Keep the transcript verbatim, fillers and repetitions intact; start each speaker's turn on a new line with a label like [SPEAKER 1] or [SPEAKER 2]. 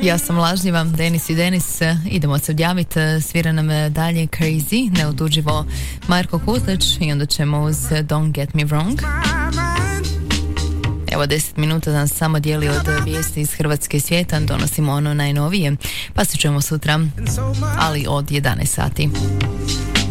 [SPEAKER 1] Ja sam lažljiva, Denis i Denis, idemo se odjaviti, svira nam dalje Crazy, neotuđivo Marko Kutlić i onda ćemo uz Don't Get Me Wrong. Evo deset minuta da nas samo dijeli od vijesti iz Hrvatske i svijeta, donosimo ono najnovije, pa se čujemo sutra, ali od jedanaest sati.